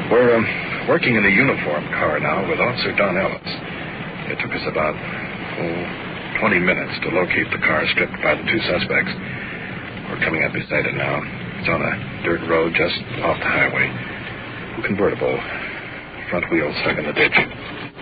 We're working in a uniform car now with Officer Don Ellis. It took us about 20 minutes to locate the car stripped by the two suspects. We're coming up beside it now. It's on a dirt road just off the highway. Convertible. Front wheel stuck in the ditch.